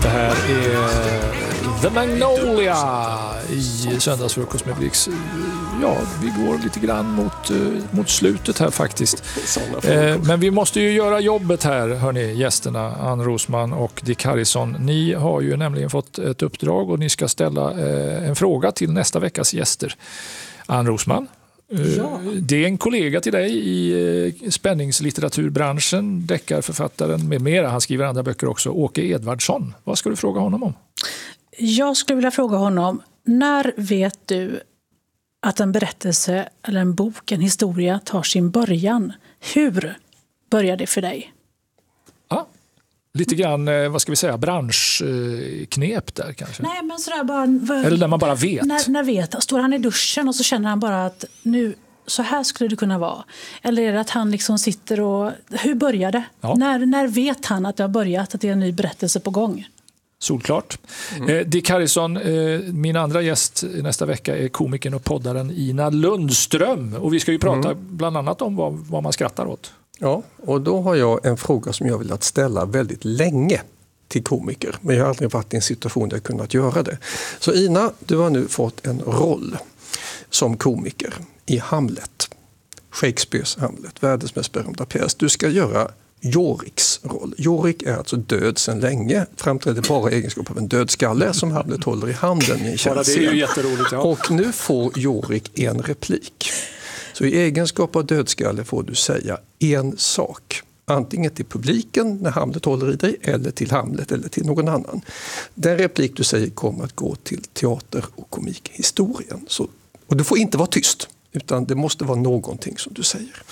Det här är The Magnolia i söndagsfrukost med Blix. Ja, vi går lite grann mot slutet här faktiskt. Men vi måste ju göra jobbet här, hörni, gästerna Ann Rosman och Dick Harrison. Ni har ju nämligen fått ett uppdrag och ni ska ställa en fråga till nästa veckas gäster. Ann Rosman. Ja. Det är en kollega till dig i spänningslitteraturbranschen, deckarförfattaren med mera. Han skriver andra böcker också. Åke Edvardsson. Vad ska du fråga honom om? Jag skulle vilja fråga honom, när vet du att en berättelse eller en bok, en historia tar sin början? Hur börjar det för dig? Ja, lite grann, vad ska vi säga, branschknep där kanske. Nej, men sådär bara... Eller när man bara vet. När vet. Står han i duschen och så känner han bara att nu, så här skulle det kunna vara. Eller är det att han liksom sitter och... Hur börjar det? Ja. När vet han att det har börjat, att det är en ny berättelse på gång? Solklart. Dick Harrison, min andra gäst nästa vecka är komikern och poddaren Ina Lundström. Och vi ska ju prata bland annat om vad man skrattar åt. Ja, och då har jag en fråga som jag vill att ställa väldigt länge till komiker. Men jag har aldrig varit i en situation där jag kunnat göra det. Så Ina, du har nu fått en roll som komiker i Hamlet. Shakespeares Hamlet, världens mest berömda pjäs. Du ska göra Yoriks roll. Yorik är alltså död sedan länge, framträder bara i egenskap av en dödskalle som Hamlet håller i handen i en känd scen. Det är ju jätteroligt, ja. Och nu får Yorik en replik. Så i egenskap av dödskalle får du säga en sak. Antingen till publiken när Hamlet håller i dig, eller till Hamlet eller till någon annan. Den replik du säger kommer att gå till teater- och komikhistorien. Och du får inte vara tyst, utan det måste vara någonting som du säger.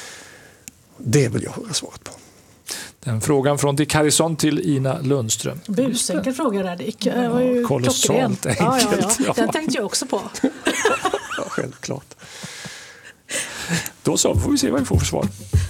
Det vill jag höra svaret på. Den frågan från Dick Harrison till Ina Lundström. Busenkel fråga där, Dick. Det var ju kolossalt enkelt. Ja. Den tänkte jag också på. Ja, självklart. Då så, får vi se vad vi får för svar.